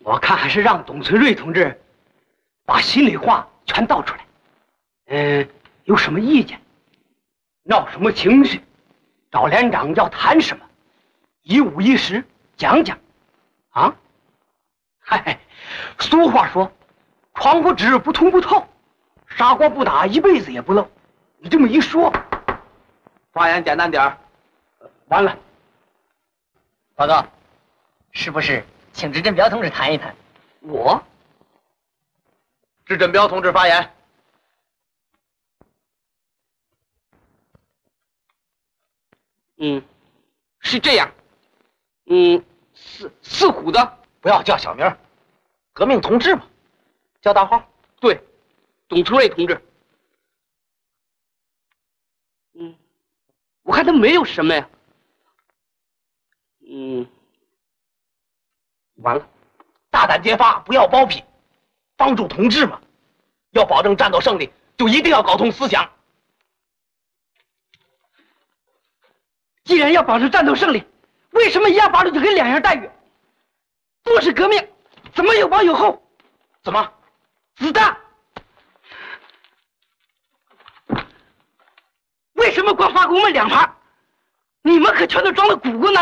我看还是让董存瑞同志把心里话全道出来。有什么意见？闹什么情绪？找连长要谈什么？一五一十讲讲。啊？嗨，俗话说，窗户纸不通不透，砂锅不打一辈子也不漏。你这么一说， 发言简单点儿。 完了。 报告，是不是请支振彪同志谈一谈？ 我？ 支振彪同志发言。 是这样。四虎的不要叫小名，革命同志嘛，叫大号。 对，董存瑞同志。我看他没有什么呀。 完了，大胆揭发，不要包庇，帮助同志嘛。要保证战斗胜利，就一定要搞通思想。 既然要保证战斗胜利，为什么1样8路就给2样待遇？不是革命，怎么有保有后？ 怎么？ 子弹？为什么光发给我们2盘？你们可全都装到鼓鼓囊？